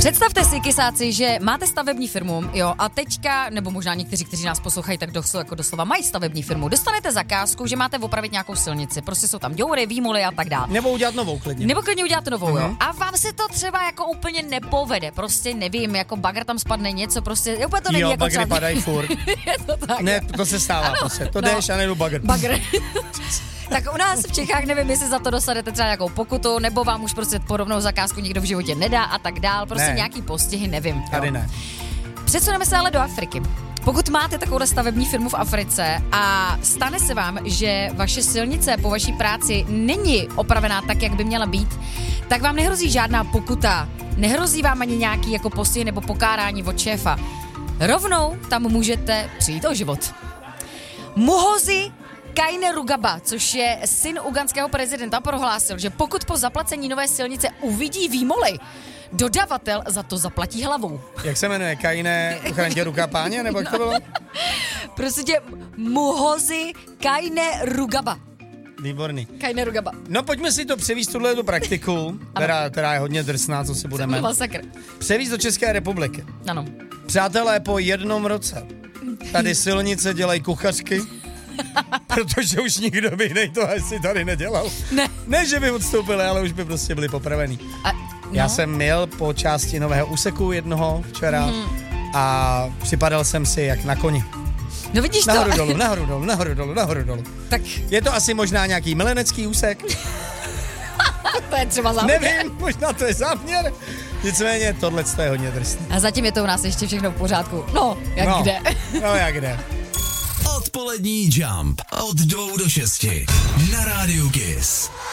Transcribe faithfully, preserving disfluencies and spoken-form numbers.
Představte si, kysáci, že máte stavební firmu, jo, a teďka, nebo možná někteří, kteří nás poslouchají, tak doslova, jako doslova mají stavební firmu. Dostanete zakázku, že máte opravit nějakou silnici, prostě jsou tam děury, výmoly a tak dále. Nebo udělat novou klidně. Nebo klidně udělat novou, uh-huh. jo. A vám se to třeba jako úplně nepovede, prostě nevím, jako bagr tam spadne něco, prostě, úplně to není jo, jako bagry třeba... padají furt. Je to tak. Ne, to se stává, ano, prostě. To no, jdeš a nejdu bagr. Bagr. Tak u nás v Čechách nevím, jestli za to dostanete třeba nějakou pokutu, nebo vám už prostě podobnou zakázku nikdo v životě nedá a tak dál, prostě ne. nějaký postihy, nevím. Tady jo. ne. Přesuneme se ale do Afriky. Pokud máte takovou stavební firmu v Africe a stane se vám, že vaše silnice po vaší práci není opravená tak, jak by měla být, tak vám nehrozí žádná pokuta, nehrozí vám ani nějaký jako postih nebo pokárání od šéfa. Rovnou tam můžete přijít o život. Muhoozi Kainerugaba, což je syn ugandského prezidenta, prohlásil, že pokud po zaplacení nové silnice uvidí výmoly, dodavatel za to zaplatí hlavou. Jak se jmenuje? Kaine Uchrantě ruka páně, nebo jak to bylo? Prostě Muhoozi Kainerugaba. Výborný. Kainerugaba. No pojďme si to převízt tuhle do praktiku, která, která je hodně drsná, co si budeme. Masakr. Převízt do České republiky. Ano. Přátelé, po jednom roce tady silnice dělají kuchařky, protože už nikdo by jiný to asi tady nedělal. Ne. Ne, že by odstoupili, ale už by prostě byli popravený. A, no. Já jsem měl po části nového úseku jednoho včera mm. a připadal jsem si jak na koni. No vidíš nahoru to? Dolů, nahoru dolů, nahoru dolů, nahoru dolů. Tak. Je to asi možná nějaký milenecký úsek. To je třeba záměr. Nevím, možná to je záměr. Nicméně tohle je hodně drsné. A zatím je to u nás ještě všechno v pořádku. No, jak no, kde. No, jak kde. Odpolední Jump od dvou do šesti na rádiu Kiss.